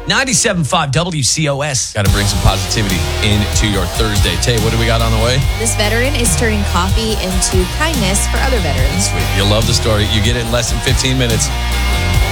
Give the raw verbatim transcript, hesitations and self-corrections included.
ninety-seven point five W C O S. Got to bring some positivity into your Thursday. Tay, what do we got on the way? This veteran is turning coffee into kindness for other veterans. Sweet. You'll love the story. You get it in less than fifteen minutes.